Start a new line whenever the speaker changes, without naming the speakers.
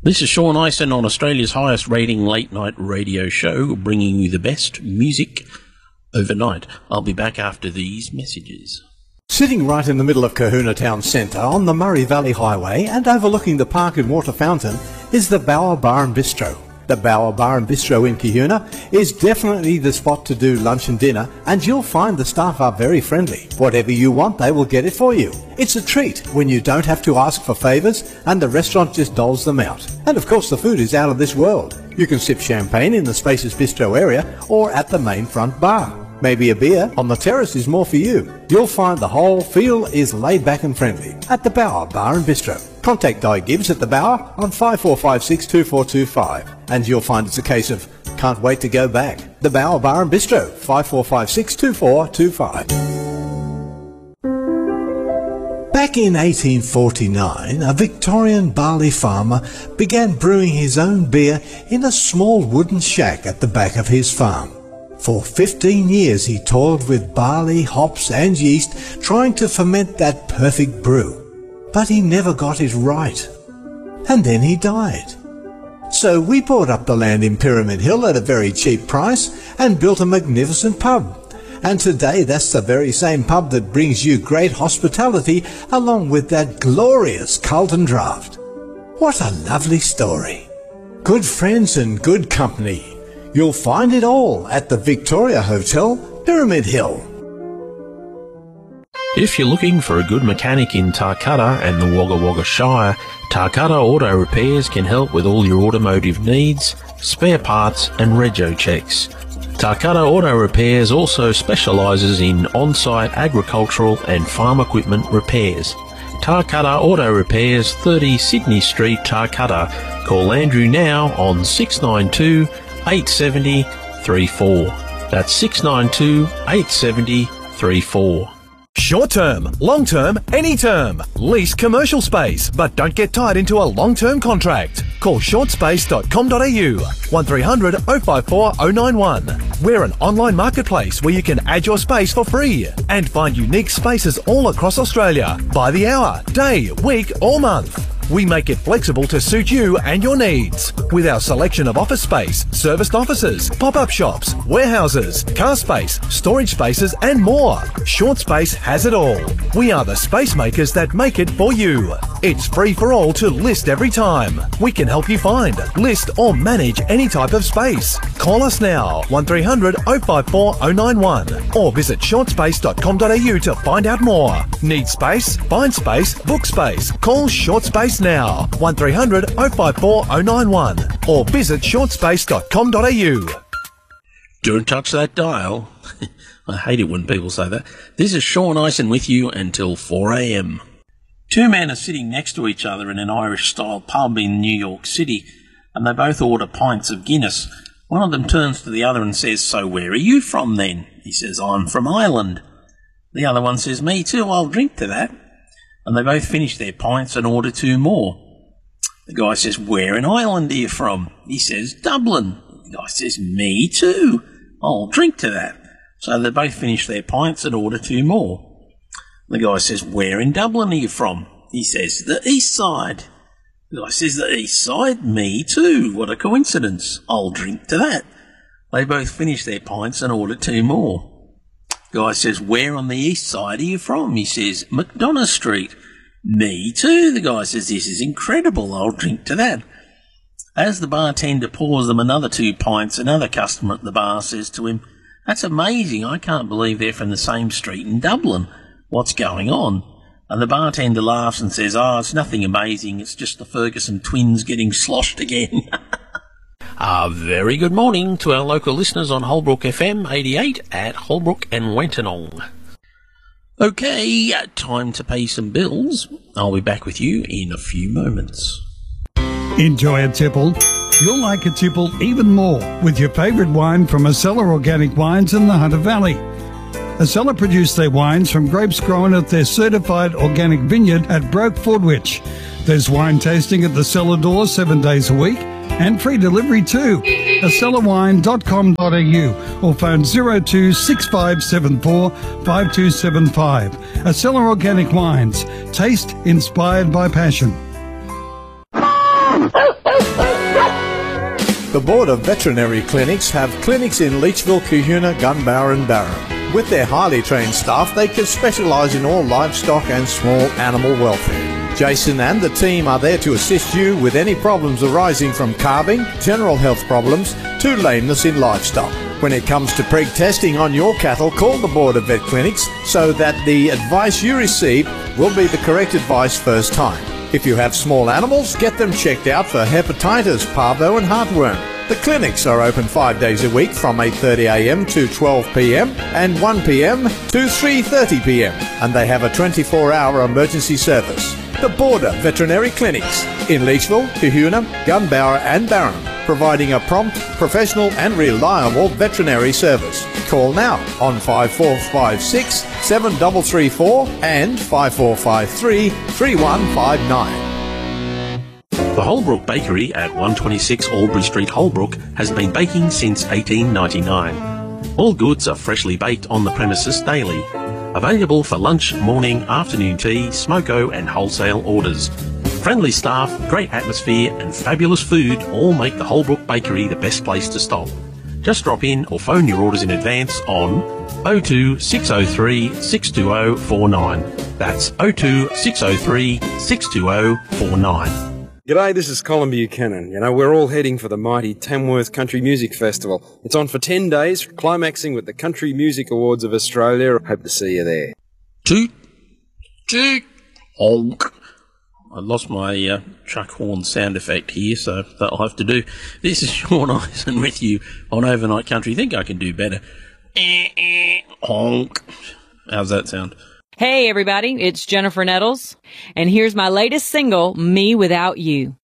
This is Sean Ison on Australia's highest rating late night radio show, bringing you the best music overnight. I'll be back after these messages.
Sitting right in the middle of Kahuna Town Centre on the Murray Valley Highway and overlooking the park and water fountain is the Bower Bar and Bistro. The Bower Bar and Bistro in Kahuna is definitely the spot to do lunch and dinner, and you'll find the staff are very friendly. Whatever you want, they will get it for you. It's a treat when you don't have to ask for favours and the restaurant just doles them out. And of course the food is out of this world. You can sip champagne in the Spacious Bistro area or at the main front bar. Maybe a beer on the terrace is more for you. You'll find the whole feel is laid back and friendly at the Bower Bar and Bistro. Contact Di Gibbs at the Bower on 5456 2425 and you'll find it's a case of can't wait to go back. The Bower Bar and Bistro, 5456 2425. Back in 1849, a Victorian barley farmer began brewing his own beer in a small wooden shack at the back of his farm. For 15 years he toiled with barley, hops and yeast trying to ferment that perfect brew. But he never got it right. And then he died. So we bought up the land in Pyramid Hill at a very cheap price and built a magnificent pub. And today that's the very same pub that brings you great hospitality along with that glorious Carlton Draft. What a lovely story. Good friends and good company. You'll find it all at the Victoria Hotel, Pyramid Hill.
If you're looking for a good mechanic in Tarcutta and the Wagga Wagga Shire, Tarcutta Auto Repairs can help with all your automotive needs, spare parts and rego checks. Tarcutta Auto Repairs also specialises in on-site agricultural and farm equipment repairs. Tarcutta Auto Repairs, 30 Sydney Street, Tarcutta. Call Andrew now on 692 870 34. That's 692 870 34.
Short term, long term, any term. Lease commercial space, but don't get tied into a long-term contract. Call shortspace.com.au 1300 054 091. We're an online marketplace where you can add your space for free and find unique spaces all across Australia by the hour, day, week or month. We make it flexible to suit you and your needs. With our selection of office space, serviced offices, pop-up shops, warehouses, car space, storage spaces and more. Short Space has it all. We are the space makers that make it for you. It's free for all to list every time. We can help you find, list or manage any type of space. Call us now, 1300 054 091 or visit shortspace.com.au to find out more. Need space? Find space, book space. Call Short Space now, 1300 054 091 or visit shortspace.com.au.
Don't touch that dial. I hate it when people say that. This is Sean Ison with you until 4 a.m. Two men are sitting next to each other in an Irish-style pub in New York City, and they both order pints of Guinness. One of them turns to the other and says, "So where are you from then?" He says, "I'm from Ireland." The other one says, "Me too, I'll drink to that." And they both finish their pints and order two more. The guy says, "Where in Ireland are you from?" He says, "Dublin." The guy says, "Me too, I'll drink to that." So they both finish their pints and order two more. The guy says, "Where in Dublin are you from?" He says, "The east side." The guy says, "The east side? Me too. What a coincidence. I'll drink to that." They both finish their pints and order two more. The guy says, "Where on the east side are you from?" He says, "McDonough Street." "Me too." The guy says, "This is incredible. I'll drink to that." As the bartender pours them another two pints, another customer at the bar says to him, "That's amazing. I can't believe they're from the same street in Dublin. What's going on?" And the bartender laughs and says, "Oh, it's nothing amazing. It's just the Ferguson twins getting sloshed again." A very good morning to our local listeners on Holbrook FM 88 at Holbrook and Wentonong. Okay, time to pay some bills. I'll be back with you in a few moments.
Enjoy a tipple? You'll like a tipple even more with your favourite wine from Acela Organic Wines in the Hunter Valley. Acela produce their wines from grapes grown at their certified organic vineyard at Broke Fordwich. There's wine tasting at the cellar door 7 days a week and free delivery too. acelawine.com.au or phone 026574 5275. Acela Organic Wines. Taste inspired by passion.
The Board of Veterinary Clinics have clinics in Leachville, Kahuna, Gunbower and Barham. With their highly trained staff, they can specialise in all livestock and small animal welfare. Jason and the team are there to assist you with any problems arising from calving, general health problems, to lameness in livestock. When it comes to preg testing on your cattle, call the Board of Vet Clinics so that the advice you receive will be the correct advice first time. If you have small animals, get them checked out for hepatitis, parvo and heartworm. The clinics are open 5 days a week from 8:30am to 12pm and 1pm to 3:30pm, and they have a 24-hour emergency service. The Border Veterinary Clinics in Leachville, Kahuna, Gunbower and Barham, providing a prompt, professional and reliable veterinary service. Call now on 5456 7334 and 5453 3159.
The Holbrook Bakery at 126 Albury Street, Holbrook, has been baking since 1899. All goods are freshly baked on the premises daily. Available for lunch, morning, afternoon tea, smoko and wholesale orders. Friendly staff, great atmosphere and fabulous food all make the Holbrook Bakery the best place to stop. Just drop in or phone your orders in advance on 02 603 620 49. That's 02 603 620 49.
G'day, this is Colin Buchanan. We're all heading for the mighty Tamworth Country Music Festival. It's on for 10 days, climaxing with the Country Music Awards of Australia. Hope to see you there.
Toot, toot, honk. I lost my truck horn sound effect here, so that'll have to do. This is Sean Eisen with you on Overnight Country. Think I can do better. Honk. How's that sound?
Hey everybody, it's Jennifer Nettles, and here's my latest single, Me Without You.